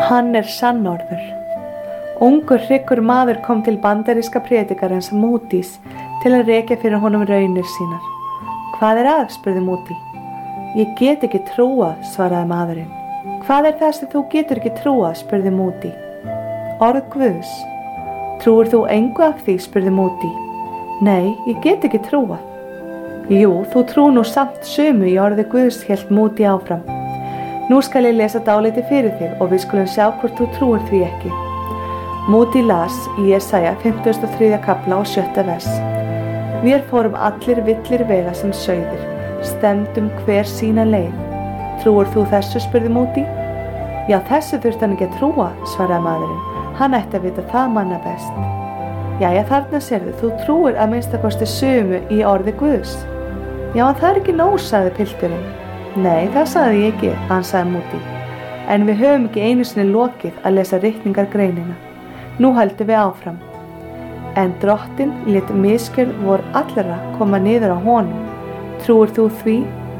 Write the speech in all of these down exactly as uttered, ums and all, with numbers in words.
Hann er sannorður. Ungur hryggur maður kom til bandaríska predikarans Moody's til að rekja fyrir honum raunir sínar. Hvað er að, spurði Moody. Ég get ekki trúað, svaraði maðurinn. Hvað er það sem þú getur ekki trúað, spurði Moody. Orð Guðs. Trúir þú engu af því, spurði Moody. Nei, ég get ekki trúað. Jú, þú trú nú samt sumu í orði Guðs, hélt Moody áfram. Nú skal ég lesa dálítið fyrir þig og við skulum sjá hvort þú trúir því ekki. Moody las í Jesaja fimmtugasta og þriðja kafla og sjötta vers. Vér fórum allir villir vega sem sauðir, stefndum hver sína leið. Trúir þú þessu, spurði Moody. Já, þessu þurfti hann ekki að trúa, svaraði maðurinn. Hann ætti að vita það manna best. Jæja, þarna sérðu, þú trúir að minnstakosti sumu í orði Guðs. Já, en það er ekki nóg, sagði pilturinn. Nei, það sagði ég ekki, ansaði Moody. En við höfum ekki einu sinni lokið að lesa ritningargreinina. Nú höldum við áfram. En drottinn lét misgjörð vor allra koma niður á honum. Trúir þú því?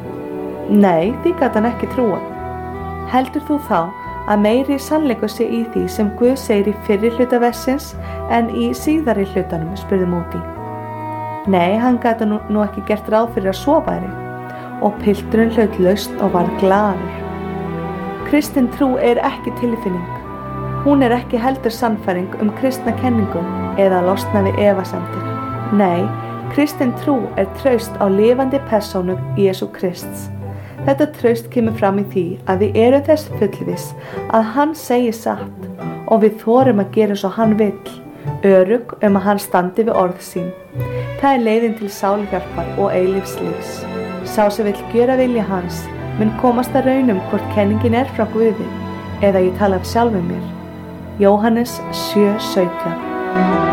Nei, því gat hann ekki trúa. Heldur þú þá að meiri sannleikur sé í því sem Guð segir í fyrri hluta versins en í síðari hlutanum, spurði Moody. Nei, hann gat nú, nú ekki gert ráð fyrir að svo væri. Og pilturinn hlaut laust og var glaður. Kristin trú er ekki tilfinning. Hún er ekki heldur sannfæring um kristna kenningu eða losna við efasemdir. Nei, kristin trú er traust á lifandi persónu Jesú Krists. Þetta traust kemur fram í því að við erum þess fullviss að hann segir satt og við þorum að gera svo hann vill, örugg um að hann standi við orð sín. Það er leiðin til sálhjálpar og eilífslífs. Sá sem vill gjöra vilja hans mun komast að raunum hvort kenningin er frá Guði eða ég tala af sjálfum mér. Jóhannes sjö sautján.